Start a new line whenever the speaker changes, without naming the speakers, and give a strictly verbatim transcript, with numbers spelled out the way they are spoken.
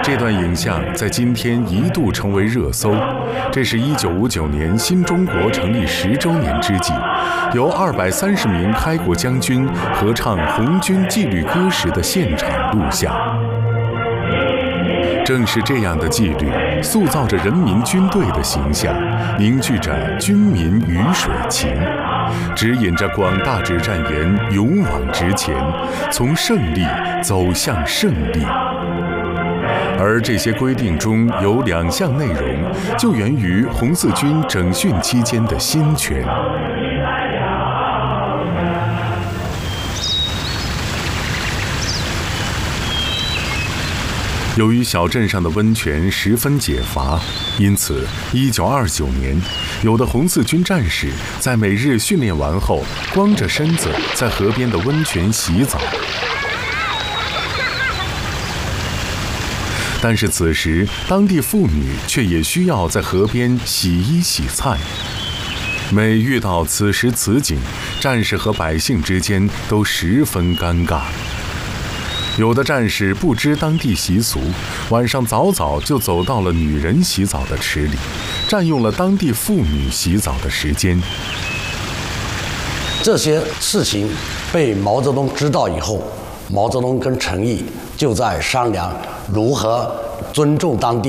这段影像在今天一度成为热搜。这是一九五九年新中国成立十周年之际，由二百三十名开国将军合唱红军纪律歌时的现场录像。正是这样的纪律，塑造着人民军队的形象，凝聚着军民鱼水情，指引着广大指战员勇往直前，从胜利走向胜利。而这些规定中有两项内容，就源于红四军整训期间的新权。由于小镇上的温泉十分解乏，因此一九二九年，有的红四军战士在每日训练完后，光着身子在河边的温泉洗澡。但是此时，当地妇女却也需要在河边洗衣洗菜。每遇到此时此景，战士和百姓之间都十分尴尬。有的战士不知当地习俗，晚上早早就走到了女人洗澡的池里，占用了当地妇女洗澡的时间。
这些事情被毛泽东知道以后，毛泽东跟陈毅就在商量如何尊重当地